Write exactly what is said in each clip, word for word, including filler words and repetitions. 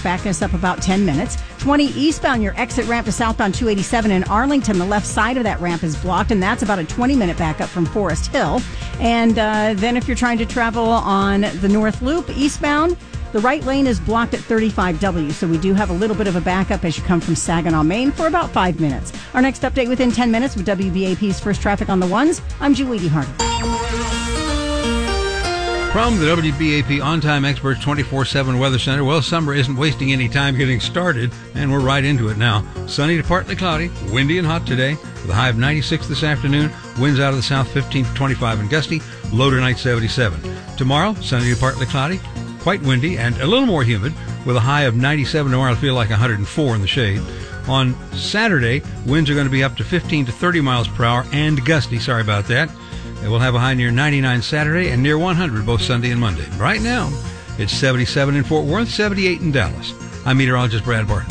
backing us up about ten minutes. twenty eastbound, your exit ramp to southbound two eighty-seven in Arlington. The left side of that ramp is blocked, and that's about a twenty-minute backup from Forest Hill. And uh, then if you're trying to travel on the North Loop eastbound, the right lane is blocked at thirty-five W, so we do have a little bit of a backup as you come from Saginaw, Maine for about five minutes. Our next update within ten minutes with W B A P's First Traffic on the Ones. I'm Julie Hardy. From the W B A P On-Time Experts twenty-four seven Weather Center, well, summer isn't wasting any time getting started, and we're right into it now. Sunny to partly cloudy, windy and hot today, with a high of ninety-six this afternoon. Winds out of the south fifteen to twenty-five and gusty, low tonight seventy-seven. Tomorrow, sunny to partly cloudy, quite windy and a little more humid, with a high of ninety-seven. Tomorrow, it'll feel like one hundred four in the shade. On Saturday, winds are going to be up to fifteen to thirty miles per hour and gusty. Sorry about that. We'll have a high near ninety-nine Saturday and near one hundred both Sunday and Monday. Right now, it's seventy-seven in Fort Worth, seventy-eight in Dallas. I'm meteorologist Brad Barton.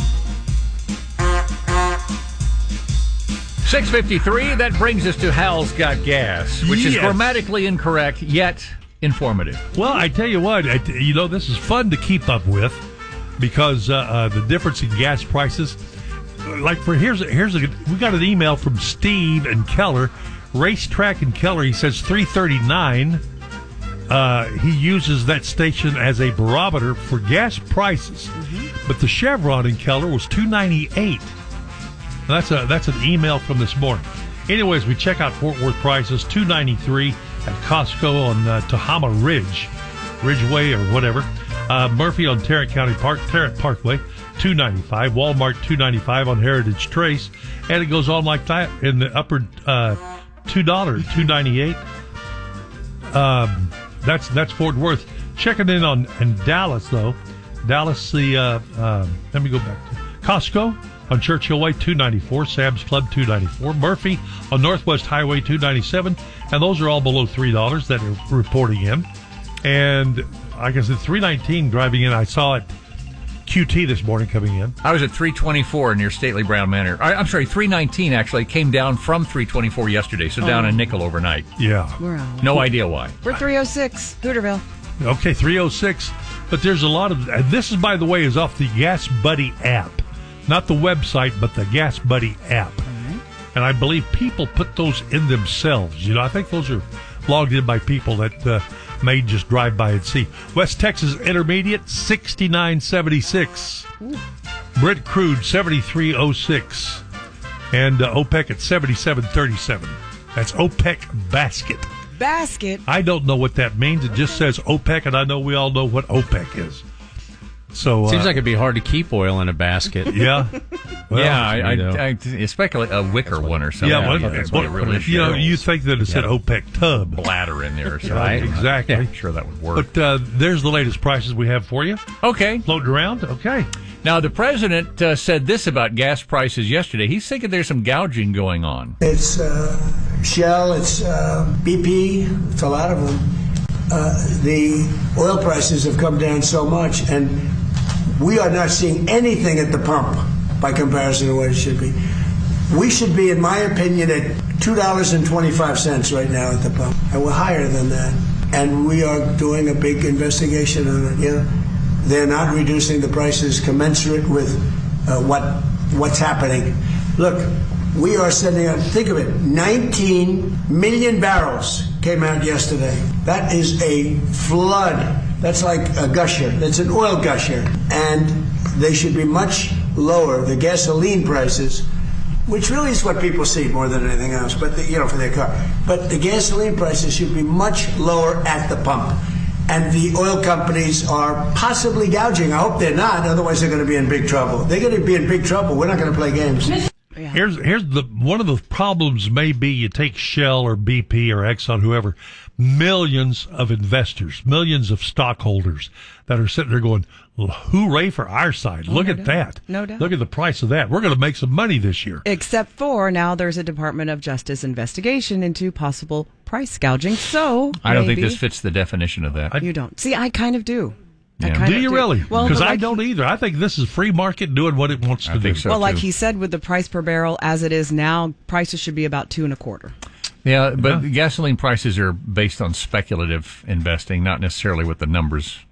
six fifty-three, that brings us to Hal's Got Gas, which yes. is grammatically incorrect, yet informative. Well, I tell you what, I t- you know, this is fun to keep up with because uh, uh, the difference in gas prices. Like for here's a, here's a we got an email from Steve and Keller, Racetrack and Keller. He says three thirty-nine. Uh, he uses that station as a barometer for gas prices, mm-hmm. but the Chevron in Keller was two ninety-eight. That's a that's an email from this morning. Anyways, we check out Fort Worth prices, two ninety-three at Costco on uh, Tahama Ridge, Ridgeway or whatever. Uh, Murphy on Tarrant County Park, Tarrant Parkway, two ninety-five. Walmart, two ninety-five on Heritage Trace, and it goes on like that in the upper uh, two dollars, two ninety-eight. Um, that's that's Fort Worth. Checking in on in Dallas though, Dallas the uh, uh, let me go back to Costco. On Churchill Way, two ninety-four. Sam's Club, two ninety-four. Murphy on Northwest Highway, two ninety-seven. And those are all below three dollars that are reporting in. And like I said, three nineteen driving in. I saw it Q T this morning coming in. I was at three twenty-four near Stately Brown Manor. I, I'm sorry, three nineteen actually. It came down from three twenty-four yesterday, so oh. down a nickel overnight. Yeah. We're out. No idea why. We're three oh six, Hooterville. Okay, three oh six. But there's a lot of, and this is, by the way, is off the Gas Buddy app. Not the website, but the Gas Buddy app. Mm-hmm. And I believe people put those in themselves. You know, I think those are logged in by people that uh, may just drive by and see. West Texas Intermediate, sixty-nine seventy-six. Brent Crude, seventy-three oh six. And uh, OPEC at seventy-seven thirty-seven. That's OPEC Basket. Basket? I don't know what that means. It just says OPEC, and I know we all know what OPEC is. So seems uh, like it'd be hard to keep oil in a basket. Yeah, well, yeah, I, I, you know. I, I speculate a wicker one or something. Yeah, well, that's well, what it really is. You know, you think that it said OPEC tub bladder in there, or something. Right? Exactly. Yeah, I'm sure that would work. But uh, there's the latest prices we have for you. Okay, floating around. Okay. Now the president uh, said this about gas prices yesterday. He's thinking there's some gouging going on. It's uh, Shell, it's uh, B P, it's a lot of them. Uh, the oil prices have come down so much, and we are not seeing anything at the pump by comparison to what it should be. We should be, in my opinion, at two dollars and twenty-five cents right now at the pump. And we're higher than that. And we are doing a big investigation on it. You know, they're not reducing the prices commensurate with uh, what what's happening. Look, we are sending out, think of it, nineteen million barrels came out yesterday. That is a flood. That's like a gusher. That's an oil gusher. And they should be much lower, the gasoline prices, which really is what people see more than anything else, but the, you know, for their car. But the gasoline prices should be much lower at the pump. And the oil companies are possibly gouging. I hope they're not, otherwise they're going to be in big trouble. They're going to be in big trouble. We're not going to play games. Here's here's the one of the problems may be you take Shell or B P or Exxon, whoever, millions of investors, millions of stockholders that are sitting there going, hooray for our side. Oh, Look no at doubt. that. No doubt. Look at the price of that. We're going to make some money this year. Except for now there's a Department of Justice investigation into possible price gouging. So I don't maybe, think this fits the definition of that. You don't. See, I kind of do. I Yeah. kind Do of you really? Well, Because but I like don't either. I think this is free market doing what it wants I to think do. so. Well, like too. he said, with the price per barrel as it is now, prices should be about two and a quarter. Yeah, but Yeah. gasoline prices are based on speculative investing, not necessarily what the numbers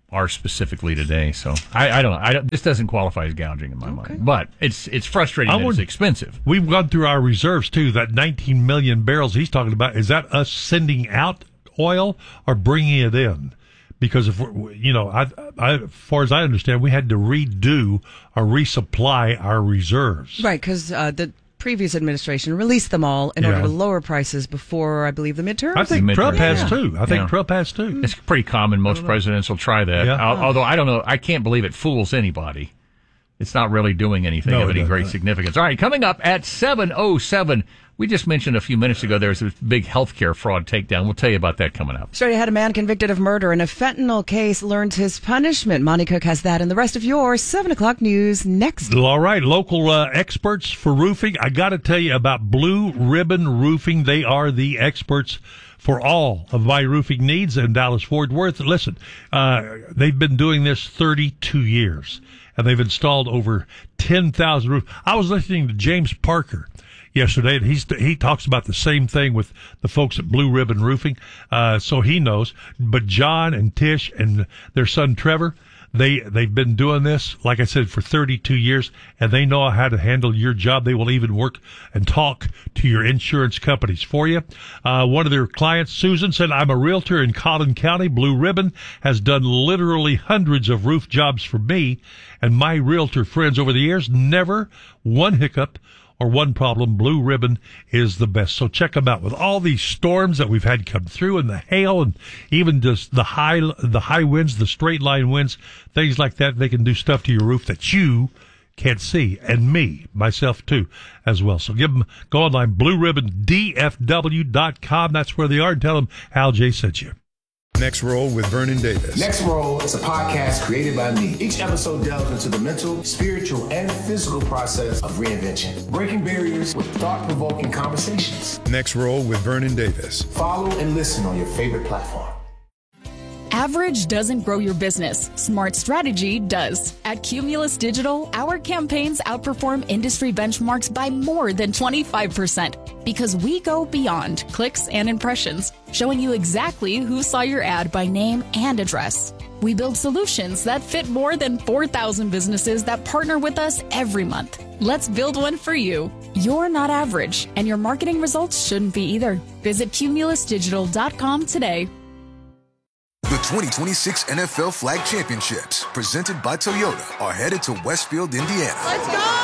are specifically today. So I, I don't know. I don't, this doesn't qualify as gouging in my okay. mind, but it's it's frustrating I that would, it's expensive. We've gone through our reserves too. That nineteen million barrels he's talking about, is that us sending out oil or bringing it in? Because if we're, you know, I, I, as far as I understand, we had to redo or resupply our reserves. Right, because uh, the previous administration released them all in yeah. order to lower prices before, I believe, the midterms. I think midterms. Trump has yeah. too. I think yeah. Trump has too. It's pretty common. Most presidents will try that. Yeah. Al- although I don't know, I can't believe it fools anybody. It's not really doing anything no, of any great not. significance. All right, coming up at seven oh seven, we just mentioned a few minutes ago there's a big healthcare fraud takedown. We'll tell you about that coming up. Straight ahead, a man convicted of murder in a fentanyl case learns his punishment. Monty Cook has that and the rest of your seven o'clock news next. All right, local uh, experts for roofing. I got to tell you about Blue Ribbon Roofing. They are the experts for all of my roofing needs in Dallas-Fort Worth. Listen, uh, they've been doing this thirty-two years, and they've installed over ten thousand roofs. I was listening to James Parker yesterday, and he's he talks about the same thing with the folks at Blue Ribbon Roofing, uh, so he knows. But John and Tish and their son Trevor, they they've been doing this, like I said, for thirty-two years, and they know how to handle your job. They will even work and talk to your insurance companies for you. Uh, one of their clients, Susan, said, "I'm a realtor in Collin County. Blue Ribbon has done literally hundreds of roof jobs for me and my realtor friends over the years. Never one hiccup or one problem. Blue Ribbon is the best." So check them out. With all these storms that we've had come through, and the hail, and even just the high the high winds, the straight line winds, things like that, they can do stuff to your roof that you can't see, and me, myself too, as well. So give them, go online, blue ribbon d f w dot com. That's where they are, and tell them Al J sent you. Next Roll with Vernon Davis. Next Roll is a podcast created by me. Each episode delves into the mental, spiritual, and physical process of reinvention, breaking barriers with thought-provoking conversations. Next Roll with Vernon Davis. Follow and listen on your favorite platform. Average doesn't grow your business. Smart strategy does. At Cumulus Digital, our campaigns outperform industry benchmarks by more than twenty-five percent because we go beyond clicks and impressions, showing you exactly who saw your ad by name and address. We build solutions that fit more than four thousand businesses that partner with us every month. Let's build one for you. You're not average, and your marketing results shouldn't be either. Visit cumulus digital dot com today. The twenty twenty-six N F L Flag Championships, presented by Toyota, are headed to Westfield, Indiana. Let's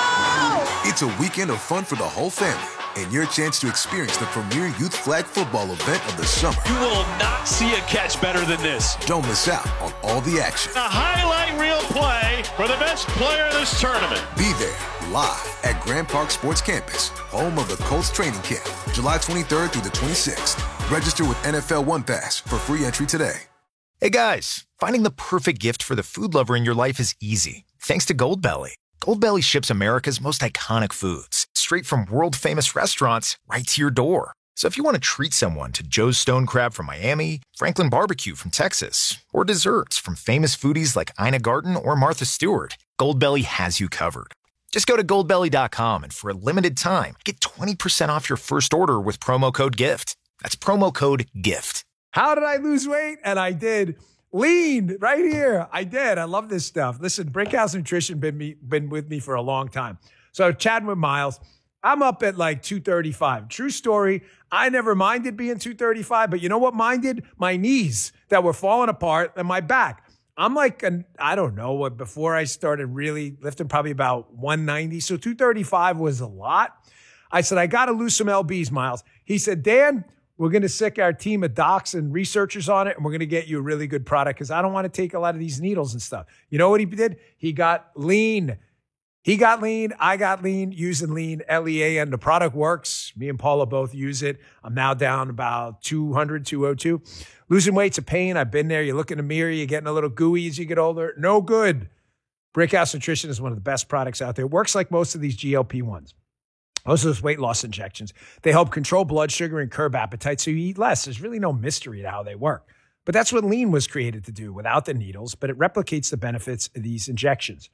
go! It's a weekend of fun for the whole family, and your chance to experience the premier youth flag football event of the summer. You will not see a catch better than this. Don't miss out on all the action. A highlight reel play for the best player of this tournament. Be there, live at Grand Park Sports Campus, home of the Colts training camp, July twenty-third through the twenty-sixth. Register with N F L One Pass for free entry today. Hey guys, finding the perfect gift for the food lover in your life is easy, thanks to Goldbelly. Goldbelly ships America's most iconic foods, straight from world-famous restaurants right to your door. So if you want to treat someone to Joe's Stone Crab from Miami, Franklin Barbecue from Texas, or desserts from famous foodies like Ina Garten or Martha Stewart, Goldbelly has you covered. Just go to goldbelly dot com and for a limited time, get twenty percent off your first order with promo code GIFT. That's promo code GIFT. How did I lose weight? And I did. Lean right here. I did. I love this stuff. Listen, Brickhouse Nutrition been me been with me for a long time. So chatting with Miles, I'm up at like two thirty-five. True story. I never minded being two thirty-five, but you know what minded? My knees that were falling apart and my back. I'm like, an, I don't know what, before I started really lifting, probably about one ninety. So two thirty-five was a lot. I said, I got to lose some L Bs, Miles. He said, Dan, we're going to sick our team of docs and researchers on it, and we're going to get you a really good product because I don't want to take a lot of these needles and stuff. You know what he did? He got lean. He got lean. I got lean using lean, L E A N. The product works. Me and Paula both use it. I'm now down about two hundred, two oh two. Losing weight's a pain. I've been there. You look in the mirror, you're getting a little gooey as you get older. No good. Brickhouse Nutrition is one of the best products out there. It works like most of these G L P ones. Most of those weight loss injections, they help control blood sugar and curb appetite so you eat less. There's really no mystery to how they work. But that's what lean was created to do without the needles, but it replicates the benefits of these injections.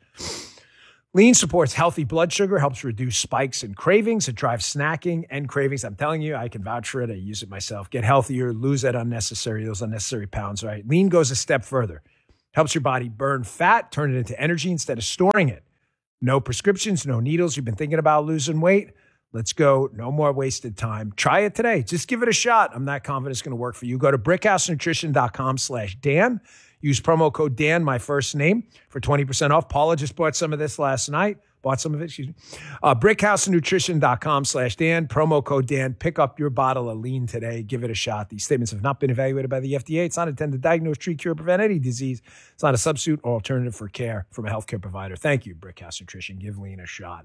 Lean supports healthy blood sugar, helps reduce spikes and cravings. It drives snacking and cravings. I'm telling you, I can vouch for it. I use it myself. Get healthier, lose that unnecessary, those unnecessary pounds, right? Lean goes a step further. Helps your body burn fat, turn it into energy instead of storing it. No prescriptions, no needles. You've been thinking about losing weight? Let's go. No more wasted time. Try it today. Just give it a shot. I'm not confident it's going to work for you. Go to brickhousenutrition.com slash Dan. Use promo code Dan, my first name, for twenty percent off. Paula just bought some of this last night. Bought some of it, excuse me. Uh, brickhousenutrition.com slash Dan. Promo code Dan. Pick up your bottle of lean today. Give it a shot. These statements have not been evaluated by the F D A. It's not intended to diagnose, treat, cure, prevent any disease. It's not a substitute or alternative for care from a healthcare provider. Thank you, Brickhouse Nutrition. Give lean a shot.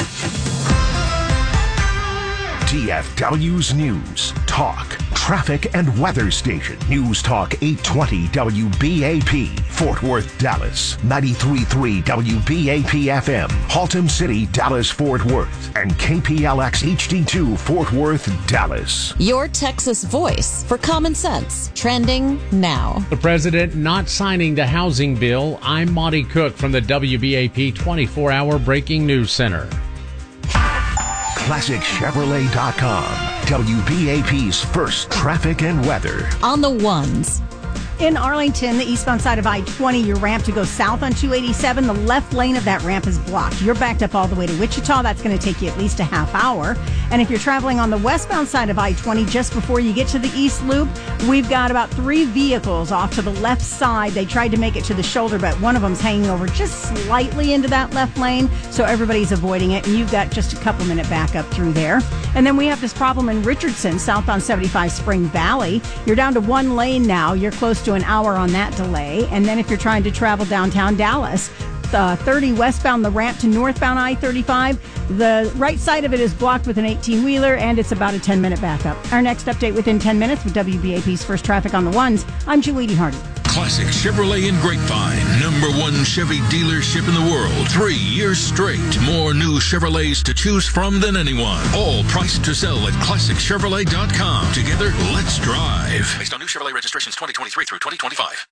T F W's News, Talk, Traffic and Weather Station. News Talk eight twenty W B A P, Fort Worth, Dallas. ninety-three point three W B A P F M, Haltom City, Dallas, Fort Worth. And K P L X H D two, Fort Worth, Dallas. Your Texas voice for common sense. Trending now. The president not signing the housing bill. I'm Monty Cook from the W B A P twenty-four hour Breaking News Center. Classic Chevrolet dot com, W B A P's first traffic and weather. On the ones. In Arlington, the eastbound side of I twenty, your ramp to go south on two eighty-seven, the left lane of that ramp is blocked. You're backed up all the way to Wichita. That's going to take you at least a half hour. And if you're traveling on the westbound side of I twenty, just before you get to the East Loop, we've got about three vehicles off to the left side. They tried to make it to the shoulder, but one of them's hanging over just slightly into that left lane, so everybody's avoiding it, and you've got just a couple minute backup through there. And then we have this problem in Richardson, southbound seventy-five Spring Valley. You're down to one lane now. You're close to an hour on that delay. And then if you're trying to travel downtown Dallas, uh, thirty westbound, the ramp to northbound I thirty-five, the right side of it is blocked with an eighteen-wheeler, and it's about a ten-minute backup. Our next update within ten minutes with W B A P's First Traffic on the Ones. I'm Julie Hardy. Classic Chevrolet in Grapevine. Number one Chevy dealership in the world. Three years straight. More new Chevrolets to choose from than anyone. All priced to sell at classic chevrolet dot com. Together, let's drive. Based on new Chevrolet registrations twenty twenty-three through twenty twenty-five.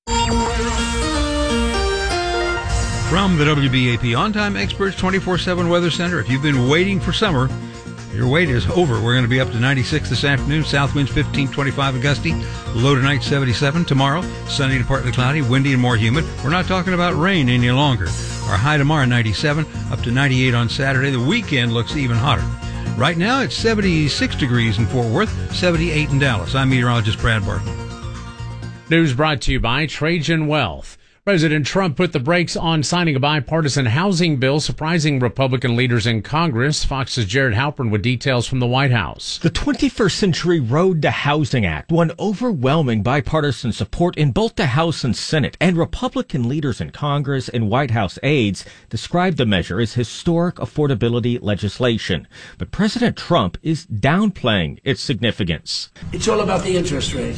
From the W B A P On-Time Experts twenty-four seven Weather Center, if you've been waiting for summer, your wait is over. We're going to be up to ninety-six this afternoon. South winds fifteen, twenty-five and gusty. Low tonight seventy-seven. Tomorrow, sunny to partly cloudy, windy and more humid. We're not talking about rain any longer. Our high tomorrow ninety-seven, up to ninety-eight on Saturday. The weekend looks even hotter. Right now, it's seventy-six degrees in Fort Worth, seventy-eight in Dallas. I'm meteorologist Brad Barton. News brought to you by Trajan Wealth. President Trump put the brakes on signing a bipartisan housing bill, surprising Republican leaders in Congress. Fox's Jared Halpern with details from the White House. The twenty-first Century Road to Housing Act won overwhelming bipartisan support in both the House and Senate, and Republican leaders in Congress and White House aides described the measure as historic affordability legislation. But President Trump is downplaying its significance. It's all about the interest rate.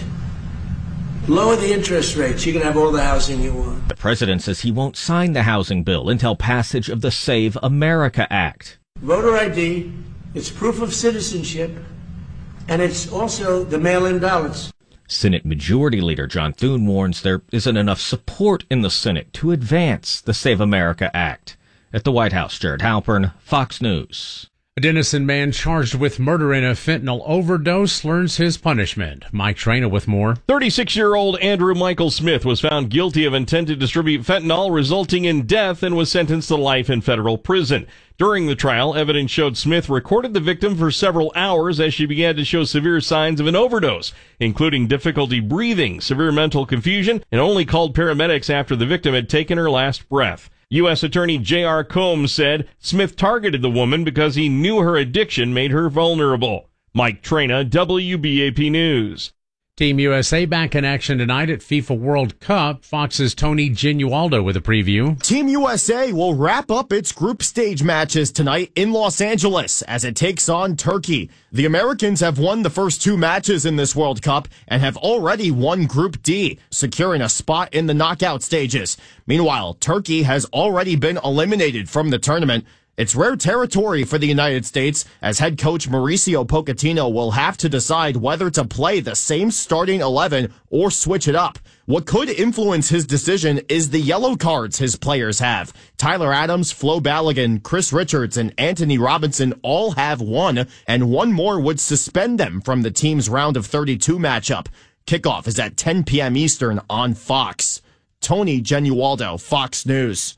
Lower the interest rates, you can have all the housing you want. The president says he won't sign the housing bill until passage of the Save America Act. Voter I D, it's proof of citizenship, and it's also the mail-in ballots. Senate Majority Leader John Thune warns there isn't enough support in the Senate to advance the Save America Act. At the White House, Jared Halpern, Fox News. A Denison man charged with murder in a fentanyl overdose learns his punishment. Mike Traina with more. thirty-six-year-old Andrew Michael Smith was found guilty of intent to distribute fentanyl, resulting in death, and was sentenced to life in federal prison. During the trial, evidence showed Smith recorded the victim for several hours as she began to show severe signs of an overdose, including difficulty breathing, severe mental confusion, and only called paramedics after the victim had taken her last breath. U S Attorney J R Combs said Smith targeted the woman because he knew her addiction made her vulnerable. Mike Traina, W B A P News. Team U S A back in action tonight at FIFA World Cup. Fox's Tony Genualdo with a preview. Team U S A will wrap up its group stage matches tonight in Los Angeles as it takes on Turkey. The Americans have won the first two matches in this World Cup and have already won Group D, securing a spot in the knockout stages. Meanwhile, Turkey has already been eliminated from the tournament. It's rare territory for the United States, as head coach Mauricio Pochettino will have to decide whether to play the same starting eleven or switch it up. What could influence his decision is the yellow cards his players have. Tyler Adams, Flo Balogun, Chris Richards, and Anthony Robinson all have one, and one more would suspend them from the team's round of thirty-two matchup. Kickoff is at ten p.m. Eastern on Fox. Tony Genualdo, Fox News.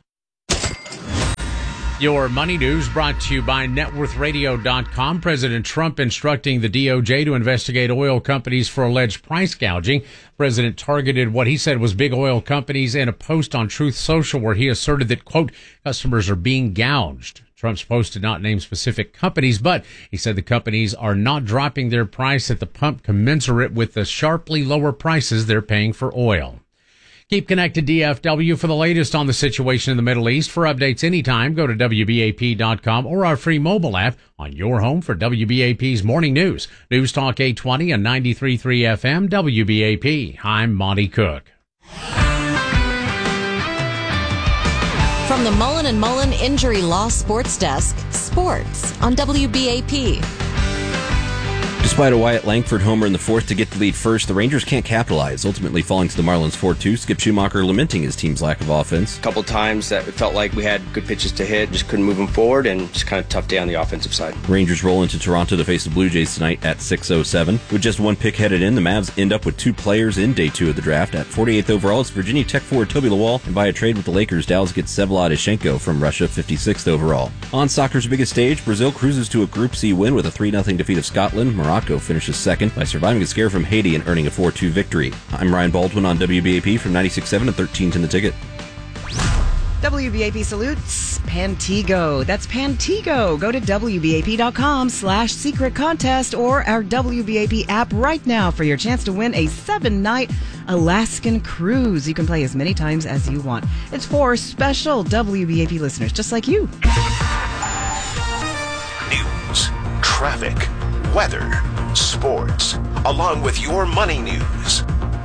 Your money news brought to you by net worth radio dot com. President Trump instructing the D O J to investigate oil companies for alleged price gouging. President targeted what he said was big oil companies in a post on Truth Social where he asserted that, quote, customers are being gouged. Trump's post did not name specific companies, but he said the companies are not dropping their price at the pump commensurate with the sharply lower prices they're paying for oil. Keep connected D F W for the latest on the situation in the Middle East. For updates anytime, go to W B A P dot com or our free mobile app on your home for W B A P's Morning News. News Talk eight twenty and ninety-three point three F M, W B A P. I'm Monty Cook. From the Mullen and Mullen Injury Law Sports Desk, sports on W B A P. Despite a Wyatt Langford homer in the fourth to get the lead first, the Rangers can't capitalize, ultimately falling to the Marlins four two. Skip Schumacher lamenting his team's lack of offense. A couple times that it felt like we had good pitches to hit, just couldn't move them forward, and just kind of tough day on the offensive side. Rangers roll into Toronto to face the Blue Jays tonight at six oh seven. With just one pick headed in, the Mavs end up with two players in day two of the draft. At forty-eighth overall, it's Virginia Tech forward Toby Lawal, and by a trade with the Lakers, Dallas gets Vsevolod Ishenko from Russia, fifty-sixth overall. On soccer's biggest stage, Brazil cruises to a Group C win with a three nothing defeat of Scotland. Morocco finishes second by surviving a scare from Haiti and earning a four two victory. I'm Ryan Baldwin on W B A P from ninety-six point seven and thirteen ten The Ticket. W B A P salutes Pantego. That's Pantego. Go to W B A P dot com slash secret contest or our W B A P app right now for your chance to win a seven-night Alaskan cruise. You can play as many times as you want. It's for special W B A P listeners just like you. News, traffic, weather, sports, along with your money news.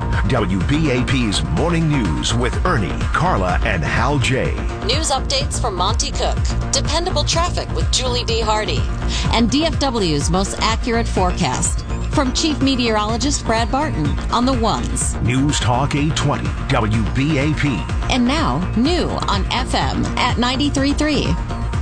W B A P's Morning News with Ernie, Carla, and Hal J. News updates from Monty Cook, dependable traffic with Julie D. Hardy, and D F W's most accurate forecast from Chief Meteorologist Brad Barton on the ones. News Talk eight twenty, W B A P. And now, new on F M at ninety-three point three.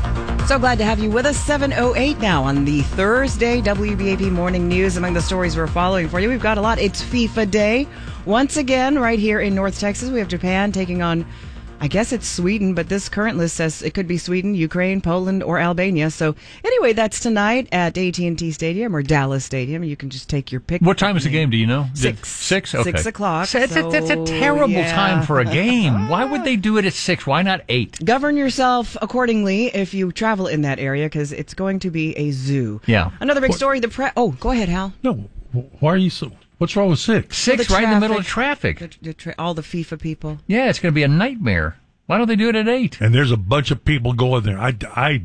So glad to have you with us. seven oh eight now on the Thursday W B A P Morning News. Among the stories we're following for you, we've got a lot. It's FIFA Day. Once again, right here in North Texas, we have Japan taking on, I guess it's Sweden, but this current list says it could be Sweden, Ukraine, Poland, or Albania. So anyway, that's tonight at A T and T Stadium or Dallas Stadium. You can just take your pick. What time is the game? Do you know? Six. Six? Okay. Six o'clock. So it's, so, a, it's a terrible yeah. time for a game. Why would they do it at six? Why not eight? Govern yourself accordingly if you travel in that area because it's going to be a zoo. Yeah. Another big what? story. The pre- Oh, go ahead, Hal. No. Why are you so... What's wrong with six? Six, right in the middle of traffic. The, the tra- all the FIFA people. Yeah, it's going to be a nightmare. Why don't they do it at eight? And there's a bunch of people going there. I, I,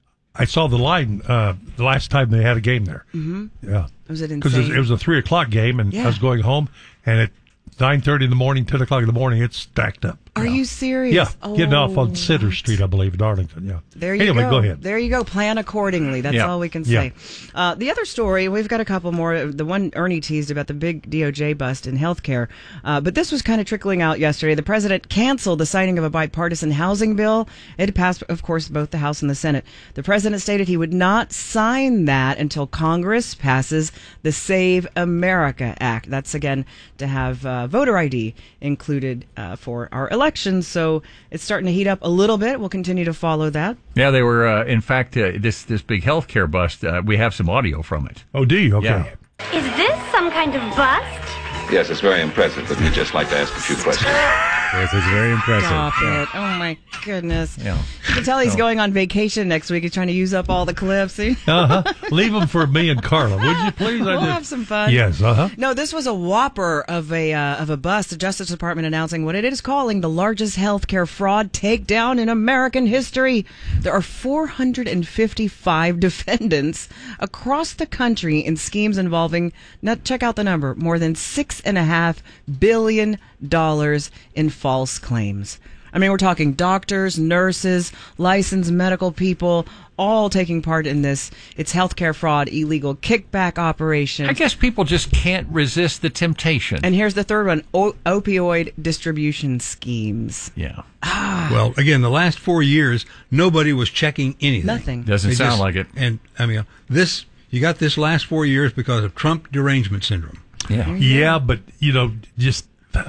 I saw the line uh, the last time they had a game there. Mm-hmm. Yeah. Was it insane? Because it, it was a three o'clock game, and yeah. I was going home, and at nine thirty in the morning, ten o'clock in the morning, it's stacked up. Are you serious? Yeah, oh, getting off on Center Street, I believe, in Arlington. Yeah. There you anyway, go. go ahead. There you go. Plan accordingly. That's yeah. all we can yeah. say. Uh, the other story, we've got a couple more. The one Ernie teased about the big D O J bust in healthcare, uh, but this was kind of trickling out yesterday. The president canceled the signing of a bipartisan housing bill. It passed, of course, both the House and the Senate. The president stated he would not sign that until Congress passes the Save America Act. That's again to have uh, voter I D included uh, for our elections. So it's starting to heat up a little bit. We'll continue to follow that. Yeah, they were, uh, in fact, uh, this this big healthcare bust, uh, we have some audio from it. Oh, do you? Okay. Yeah. Is this some kind of bust? Yes, it's very impressive, but we'd just like to ask a few questions. Yes, it's very impressive. Stop yeah. it. Oh, my goodness. Yeah. You can tell he's So. going on vacation next week. He's trying to use up all the clips. uh-huh. Leave them for me and Carla, would you please? We'll I have some fun. Yes, uh-huh. No, this was a whopper of a uh, of a bust. The Justice Department announcing what it is calling the largest healthcare fraud takedown in American history. There are four hundred fifty-five defendants across the country in schemes involving, now check out the number, more than six and a half billion dollars in false claims. I mean, we're talking doctors, nurses, licensed medical people, all taking part in this. It's healthcare fraud, illegal kickback operations. I guess people just can't resist the temptation. And here's the third one, o- opioid distribution schemes. Yeah. Ah. Well, again, the last four years, nobody was checking anything. Nothing. Doesn't They sound just- like it. And, I mean, this, you got this last four years because of Trump derangement syndrome. Yeah. Yeah, but, you know, just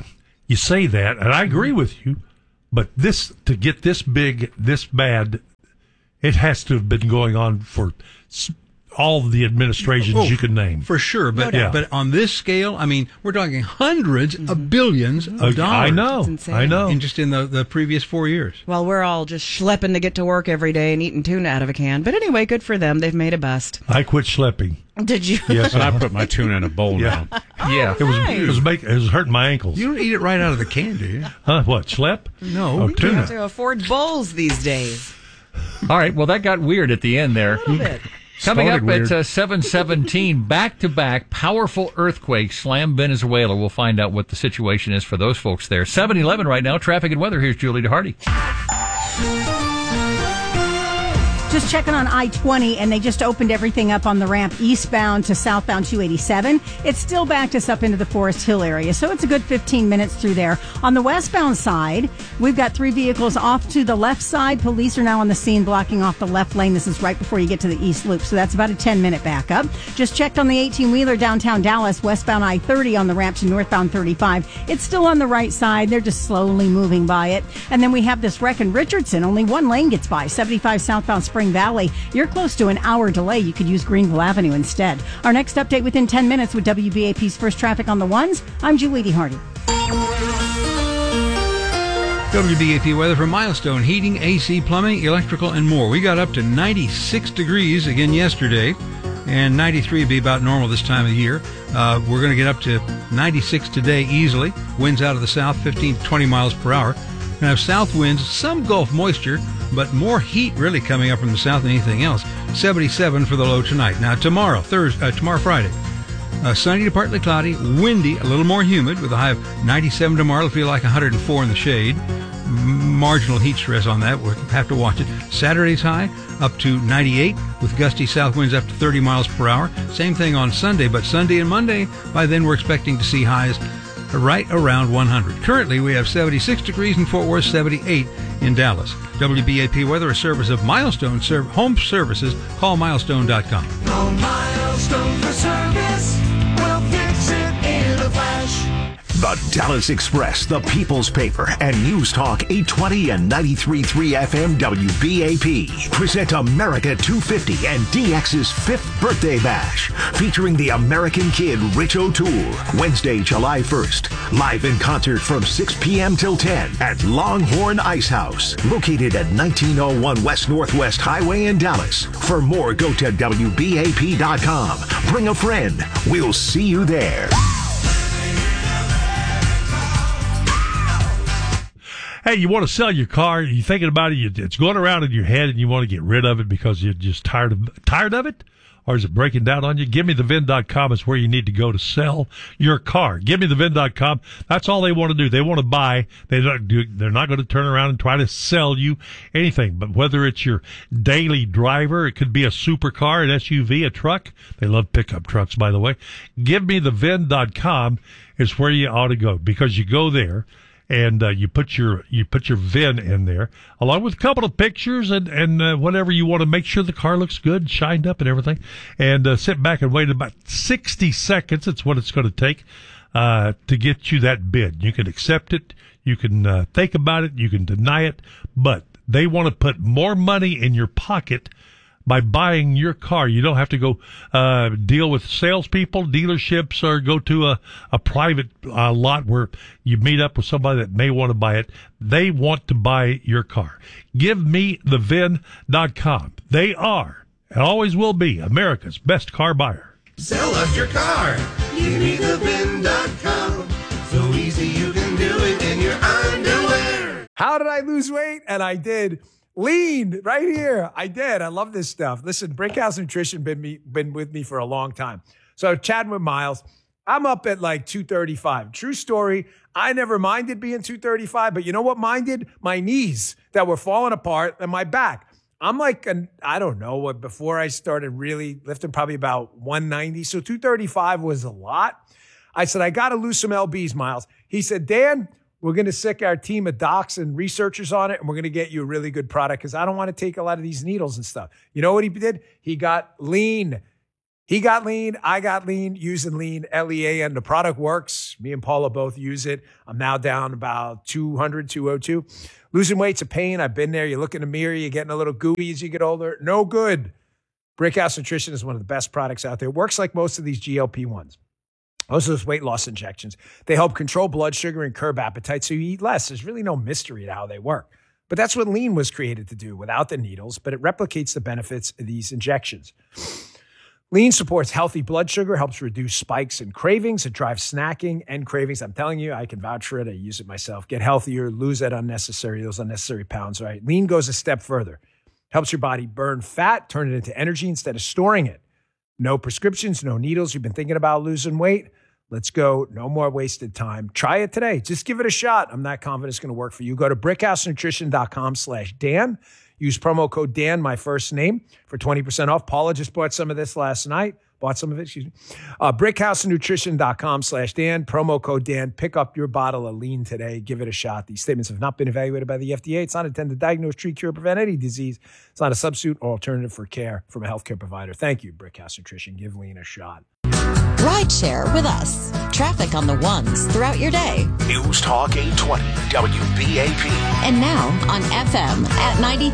You say that, and I agree with you, but this to get this big, this bad, it has to have been going on for all the administrations oh, you can name. For sure, but no yeah. but on this scale, I mean, we're talking hundreds mm-hmm. of billions of uh, dollars. I know, I know. In just in the, the previous four years. Well, we're all just schlepping to get to work every day and eating tuna out of a can. But anyway, good for them. They've made a bust. I quit schlepping. Did you? Yes, but I put my tuna in a bowl yeah. now. Oh, yeah, it was nice. it was making it was hurting my ankles. You don't eat it right out of the can, do you? Huh? What, schlep? No, oh, you tuna. have to afford bowls these days. All right, well, that got weird at the end there. A little bit. Coming Started up weird. at uh, seven seventeen, back-to-back powerful earthquakes slam Venezuela. We'll find out what the situation is for those folks there. seven eleven right now, traffic and weather. Here's Julie DeHardy. Just checking on I twenty, and they just opened everything up on the ramp eastbound to southbound two eighty-seven. It's still backed us up into the Forest Hill area, so it's a good fifteen minutes through there. On the westbound side, we've got three vehicles off to the left side. Police are now on the scene blocking off the left lane. This is right before you get to the east loop, so that's about a ten-minute backup. Just checked on the eighteen-wheeler downtown Dallas, westbound I thirty on the ramp to northbound thirty-five. It's still on the right side. They're just slowly moving by it. And then we have this wreck in Richardson. Only one lane gets by, seventy-five southbound Spring Valley. You're close to an hour delay. You could use Greenville Avenue instead. Our next update within ten minutes with W B A P's First Traffic on the Ones. I'm Julie DeHardy. W B A P weather for Milestone Heating, A C, plumbing, electrical, and more. We got up to ninety-six degrees again yesterday, and ninety-three would be about normal this time of year. Uh, we're going to get up to ninety-six today easily. Winds out of the south, fifteen to twenty miles per hour. We're going to have south winds, some Gulf moisture, but more heat really coming up from the south than anything else. seventy-seven for the low tonight. Now tomorrow, Thursday, uh, tomorrow Friday, uh, sunny to partly cloudy, windy, a little more humid with a high of ninety-seven tomorrow. It'll feel like one hundred four in the shade. M- marginal heat stress on that. We'll have to watch it. Saturday's high up to ninety-eight with gusty south winds up to thirty miles per hour. Same thing on Sunday, but Sunday and Monday, by then we're expecting to see highs right around one hundred. Currently, we have seventy-six degrees in Fort Worth, seventy-eight in Dallas. W B A P weather, a service of Milestone Serv- Home Services. Call milestone dot com. Call Milestone for service. We'll fix it in a flash. The Dallas Express, the People's Paper, and News Talk eight twenty and ninety-three point three F M W B A P present America two fifty and D X's fifth Birthday Bash, featuring the American Kid Rich O'Toole, Wednesday, July first. Live in concert from six p.m. till ten at Longhorn Ice House, located at nineteen oh one West Northwest Highway in Dallas. For more, go to W B A P dot com. Bring a friend. We'll see you there. Hey, you want to sell your car? You're thinking about it. You, it's going around in your head, and you want to get rid of it because you're just tired of tired of it, or is it breaking down on you? Give me the V I N dot com is where you need to go to sell your car. Give me the V I N dot com. That's all they want to do. They want to buy. They don't do. They're not going to turn around and try to sell you anything. But whether it's your daily driver, it could be a supercar, an S U V, a truck. They love pickup trucks, by the way. Give me the V I N dot com is where you ought to go, because you go there. And uh, you put your you put your V I N in there, along with a couple of pictures and and uh, whatever you want to make sure the car looks good, shined up, and everything. And uh, sit back and wait about sixty seconds. It's what it's going to take uh, to get you that bid. You can accept it, you can uh, think about it, you can deny it, but they want to put more money in your pocket by buying your car. You don't have to go uh deal with salespeople, dealerships, or go to a, a private uh, lot where you meet up with somebody that may want to buy it. They want to buy your car. Give me the V I N dot com. They are, and always will be, America's best car buyer. Sell us your car. Give me the V I N dot com. So easy you can do it in your underwear. How did I lose weight? And I did. Lean right here. I did. I love this stuff. Listen, Brinkhouse Nutrition been me been with me for a long time. So chatting with Miles, I'm up at like two thirty-five. True story. I never minded being two thirty-five, but you know what minded? My knees that were falling apart and my back. I'm like, an, I don't know what, before I started really lifting, probably about one ninety. So two thirty-five was a lot. I said, I got to lose some L Bs, Miles. He said, Dan, we're going to sick our team of docs and researchers on it, and we're going to get you a really good product because I don't want to take a lot of these needles and stuff. You know what he did? He got lean. He got lean. I got lean using lean, L E A N. The product works. Me and Paula both use it. I'm now down about two hundred, two oh two. Losing weight's a pain. I've been there. You look in the mirror, you're getting a little gooey as you get older. No good. Brickhouse Nutrition is one of the best products out there. It works like most of these G L P ones. Most of those weight loss injections. They help control blood sugar and curb appetite so you eat less. There's really no mystery to how they work. But that's what lean was created to do without the needles, but it replicates the benefits of these injections. Lean supports healthy blood sugar, helps reduce spikes and cravings. It drives snacking and cravings. I'm telling you, I can vouch for it. I use it myself. Get healthier, lose that unnecessary, those unnecessary pounds, right? Lean goes a step further. Helps your body burn fat, turn it into energy instead of storing it. No prescriptions, no needles. You've been thinking about losing weight? Let's go. No more wasted time. Try it today. Just give it a shot. I'm not confident it's going to work for you. Go to brickhousenutrition.com slash Dan. Use promo code Dan, my first name, for twenty percent off. Paula just bought some of this last night. Bought some of it, excuse me. Uh, brickhousenutrition.com slash Dan. Promo code Dan. Pick up your bottle of lean today. Give it a shot. These statements have not been evaluated by the F D A. It's not intended to diagnose, treat, cure, or prevent any disease. It's not a substitute or alternative for care from a healthcare provider. Thank you, Brickhouse Nutrition. Give lean a shot. Ride share with us. Traffic on the ones throughout your day. News Talk eight twenty W B A P. And now on F M at ninety.